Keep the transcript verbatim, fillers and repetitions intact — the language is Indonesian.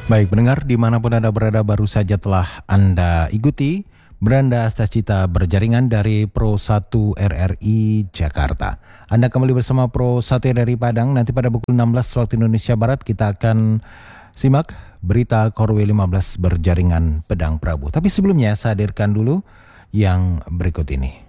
Baik, pendengar dimanapun Anda berada, baru saja telah Anda ikuti Beranda Astacita Berjaringan dari Pro satu R R I Jakarta. Anda kembali bersama Pro satu R R I Padang. Nanti pada pukul enam belas waktu Indonesia Barat kita akan simak berita Korwil lima belas Berjaringan Pedang Prabu. Tapi sebelumnya saya hadirkan dulu yang berikut ini.